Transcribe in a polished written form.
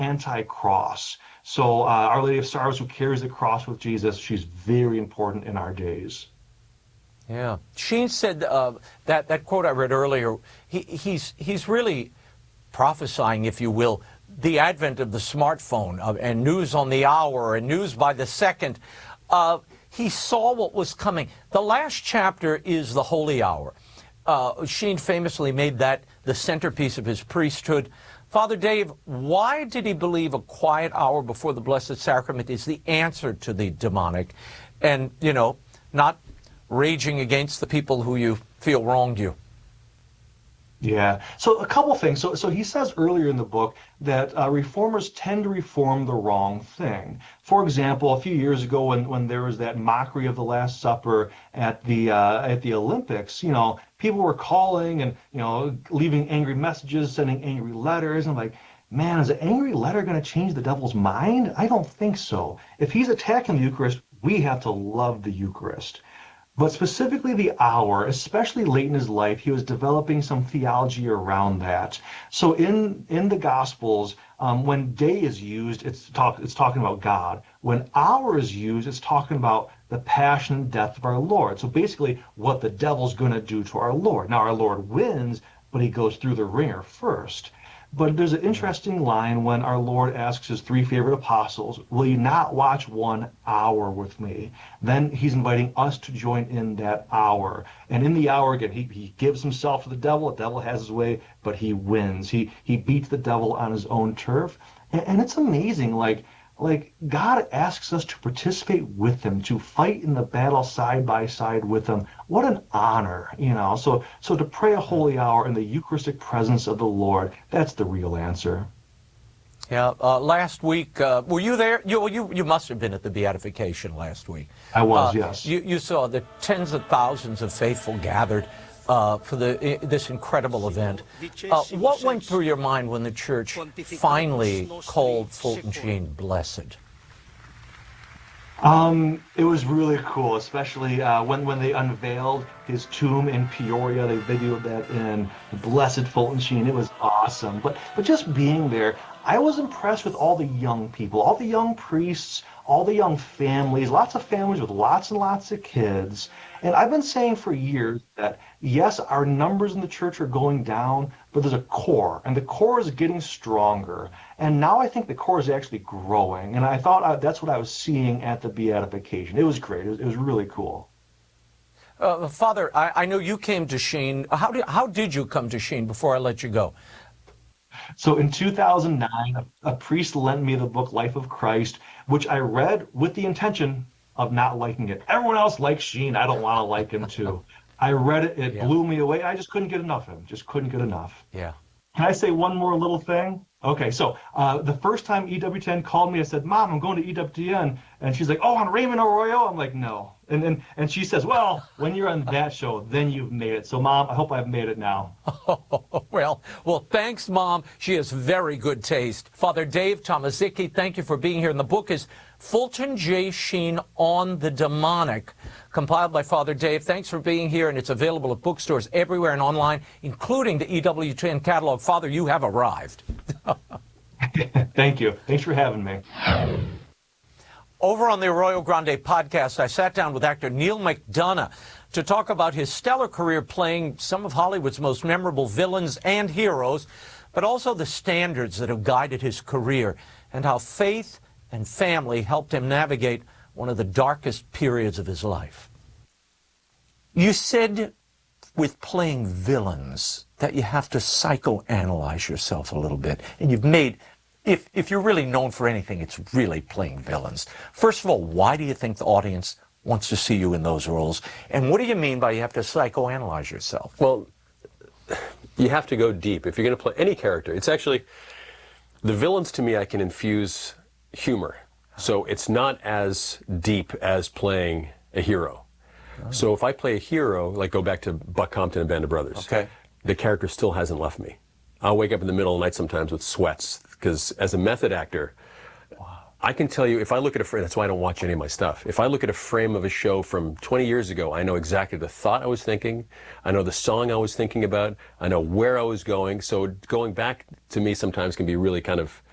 anti-cross. So Our Lady of Sorrows, who carries the cross with Jesus, she's very important in our days. Yeah. Sheen said that quote I read earlier, he's really prophesying, if you will, the advent of the smartphone and news on the hour and news by the second. He saw what was coming. The last chapter is the Holy Hour. Sheen famously made that the centerpiece of his priesthood. Father Dave, why did he believe a quiet hour before the Blessed Sacrament is the answer to the demonic and, not raging against the people who you feel wronged you? Yeah. So a couple things. So he says earlier in the book that reformers tend to reform the wrong thing. For example, a few years ago when there was that mockery of the Last Supper at the Olympics, people were calling and, leaving angry messages, sending angry letters. And I'm like, man, is an angry letter going to change the devil's mind? I don't think so. If he's attacking the Eucharist, we have to love the Eucharist. But specifically the hour, especially late in his life, he was developing some theology around that. So in the Gospels, when day is used, it's talking about God. When hour is used, it's talking about the passion and death of our Lord. So basically what the devil's going to do to our Lord. Now our Lord wins, but he goes through the ringer first. But there's an interesting line when our Lord asks his three favorite apostles, will you not watch 1 hour with me? Then he's inviting us to join in that hour. And in the hour, again, he gives himself to the devil. The devil has his way, but he wins. He beats the devil on his own turf. And it's amazing, like God asks us to participate with him, to fight in the battle side by side with him. What an honor, So to pray a holy hour in the Eucharistic presence of the Lord, that's the real answer. Yeah. Last week, were you there? You must have been at the Beatification last week. I was, yes. You saw the tens of thousands of faithful gathered for this incredible event. What went through your mind when the Church finally called Fulton Sheen blessed? It was really cool, especially when they unveiled his tomb in Peoria. They videoed that in Blessed Fulton Sheen. It was awesome. But just being there, I was impressed with all the young people, all the young priests, all the young families, lots of families with lots and lots of kids. And I've been saying for years that, yes, our numbers in the church are going down, but there's a core, and the core is getting stronger. And now I think the core is actually growing. And I thought that's what I was seeing at the Beatification. It was great. It was really cool. Father, I know you came to Sheen. How did you come to Sheen before I let you go? So in 2009, a priest lent me the book Life of Christ, which I read with the intention of not liking it. Everyone else likes Sheen. I don't want to like him too. I read it. It blew me away. I just couldn't get enough of him. Just couldn't get enough. Yeah. Can I say one more little thing? Okay, so the first time EWTN called me, I said, Mom, I'm going to EWTN. And she's like, oh, on Raymond Arroyo? I'm like, no. And she says, well, when you're on that show, then you've made it. So, Mom, I hope I've made it now. Well, thanks, Mom. She has very good taste. Father Dave Tomaszicki, thank you for being here. And the book is Fulton J. Sheen on the Demonic, compiled by Father Dave. Thanks for being here, and it's available at bookstores everywhere and online, including the EWTN catalog. Father, you have arrived. Thank you. Thanks for having me. Over on the Arroyo Grande podcast, I sat down with actor Neal McDonough to talk about his stellar career playing some of Hollywood's most memorable villains and heroes, but also the standards that have guided his career and how faith and family helped him navigate one of the darkest periods of his life. You said with playing villains that you have to psychoanalyze yourself a little bit, and you've made, if you're really known for anything, it's really playing villains. First of all, why do you think the audience wants to see you in those roles? And what do you mean by you have to psychoanalyze yourself? Well, you have to go deep. If you're going to play any character, it's actually, the villains to me, I can infuse humor. So it's not as deep as playing a hero. So if I play a hero, like go back to Buck Compton and Band of Brothers, okay, the character still hasn't left me. I'll wake up in the middle of the night sometimes with sweats, because as a method actor, I can tell you, if I look at a frame, that's why I don't watch any of my stuff. If I look at a frame of a show from 20 years ago, I know exactly the thought I was thinking, I know the song I was thinking about, I know where I was going. So going back to me sometimes can be really kind of